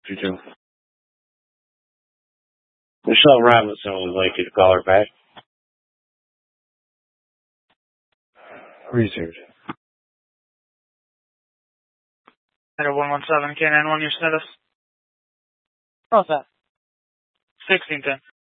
You too. Michelle Robinson would like you to call her back. Research. 117, K91, your status? How's that? 1610.